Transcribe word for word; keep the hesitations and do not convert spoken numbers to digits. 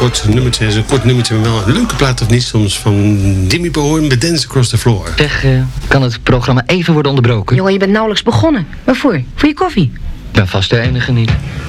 kort nummertje. Is een kort nummertje, maar wel een leuke plaat of niet soms. Van Dimmy Bowen met Dance Across the Floor. Zeg, uh, kan het programma even worden onderbroken? Jongen, je bent nauwelijks begonnen. Waarvoor? Voor je koffie? Ik ben vast de enige niet.